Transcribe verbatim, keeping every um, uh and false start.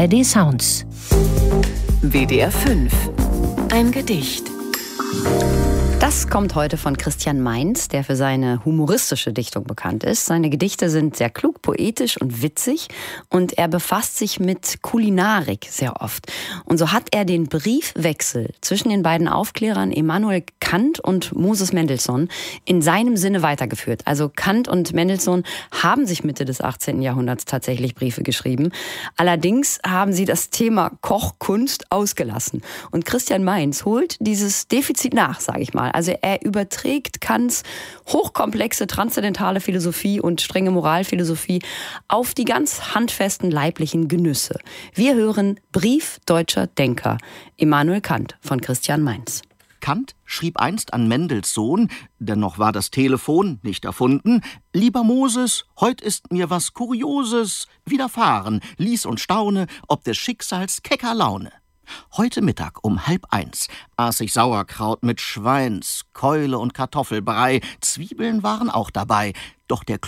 A R D Sounds. W D R fünf. Ein Gedicht. Das kommt heute von Christian Mainz, der für seine humoristische Dichtung bekannt ist. Seine Gedichte sind sehr klug, poetisch und witzig und er befasst sich mit Kulinarik sehr oft. Und so hat er den Briefwechsel zwischen den beiden Aufklärern Immanuel Kant und Moses Mendelssohn in seinem Sinne weitergeführt. Also Kant und Mendelssohn haben sich Mitte des achtzehnten Jahrhunderts tatsächlich Briefe geschrieben. Allerdings haben sie das Thema Kochkunst ausgelassen. Und Christian Mainz holt dieses Defizit nach, sage ich mal. Also er überträgt Kants hochkomplexe transzendentale Philosophie und strenge Moralphilosophie auf die ganz handfesten leiblichen Genüsse. Wir hören Brief deutscher Denker, Immanuel Kant von Christian Mainz. Kant schrieb einst an Mendelssohn, denn noch war das Telefon nicht erfunden: Lieber Moses, heut ist mir was Kurioses widerfahren, lies und staune, ob des Schicksals kecker Laune. Heute Mittag um halb eins aß ich Sauerkraut mit Schweins, Keule und Kartoffelbrei, Zwiebeln waren auch dabei, doch der